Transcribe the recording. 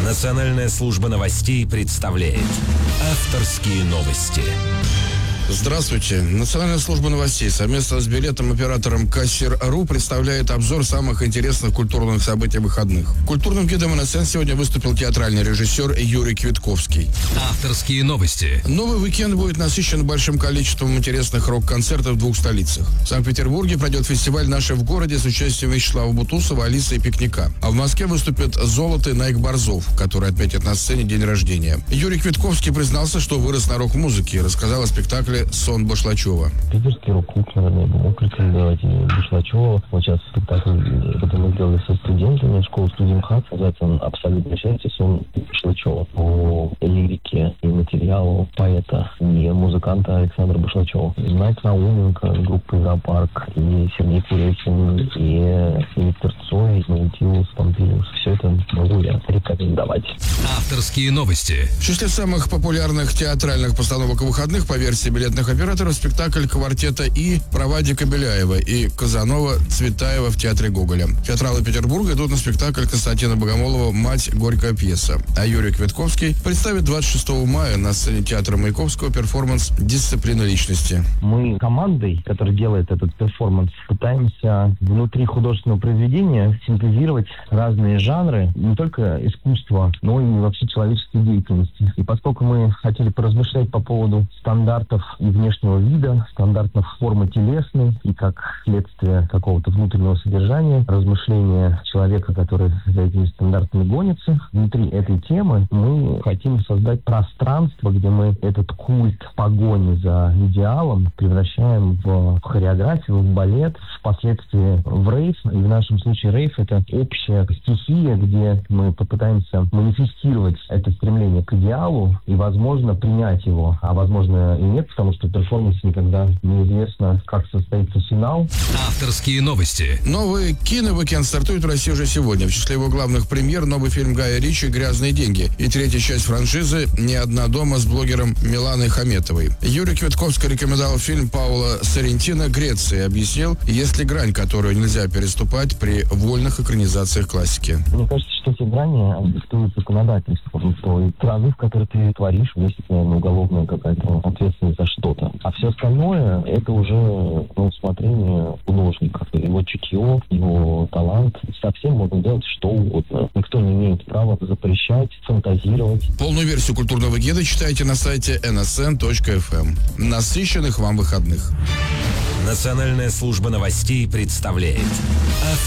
Национальная служба новостей представляет авторские новости. Здравствуйте. Национальная служба новостей совместно с билетом-оператором Кассир.ру представляет обзор самых интересных культурных событий выходных. Культурным гидом НСН сегодня выступил театральный режиссер Юрий Квитковский. Авторские новости. Новый уикенд будет насыщен большим количеством интересных рок-концертов в двух столицах. В Санкт-Петербурге пройдет фестиваль «Наши в городе» с участием Вячеслава Бутусова, Алисы и Пикника. А в Москве выступит «Золото» Найк Борзов, который отметит на сцене день рождения. Юрий Квитковский признался, что вырос на рок-музыке и рассказал о спектакле «Сон Башлачева». Питерский рок-клуб, наверное, мог рекомендовать и Башлачева. Вот сейчас спектакль, который мы сделали со студентами школы «Студимхат», называется он «Абсолютное счастье. Сон Башлачева». По лирике и материалу поэта и музыканта Александра Башлачева. Знать Науменко, группа «Зоопарк», и Сергей Курехин, и Виктор Цой, и Наутилус, Помпилиус. Все это могу я рекомендовать. Авторские новости. В числе самых популярных театральных постановок выходных по версии билетных операторов спектакль «Квартета И» Провадика Беляева и Казанова Цветаева в театре Гоголя. Театралы Петербурга идут на спектакль Константина Богомолова «Мать. Горькая пьеса». А Юрий Квитковский представит 26 мая на сцене театра Маяковского перформанс «Дисциплина личности». Мы командой, которая делает этот перформанс, пытаемся внутри художественного произведения синтезировать разные жанры, не только искусства, но и вообще человеческой деятельности. И поскольку мы хотели поразмышлять по поводу стандартов и внешнего вида, стандартов формы телесной и как следствие какого-то внутреннего содержания, размышления человека, который за этими стандартами гонится, внутри этой темы мы хотим создать пространство, где мы этот культ погони за идеалом превращаем в хореографию, в балет, впоследствии в рейв. И в нашем случае рейв — это общая стихия, где мы попытаемся манифестировать это стремление к идеалу и, возможно, принять его, а возможно и нет, потому что в перформансе никогда неизвестно, как состоится финал. Авторские новости. Новый кино-уикенд стартует в России уже сегодня. В числе его главных премьер новый фильм Гая Ричи «Грязные деньги» и третья часть франшизы «Не одна дома» с блогером Миланой Хаметовой. Юрий Квитковский рекомендовал фильм Паула Соррентино «Греция» и объяснил, есть ли грань, которую нельзя переступать при вольных экранизациях классики. Мне кажется, что эти грани диктуют законодательством той страны, в которой ты творишь, есть, наверное, уголовная какая-то ответственность за что-то. А все остальное — это уже на усмотрение художника. Его чутье, его талант. Совсем можно делать что угодно. Никто не имеет права запрещать, фантазировать. Полную версию культурного гида читайте на сайте nsn.fm. Насыщенных вам выходных. Национальная служба новостей представляет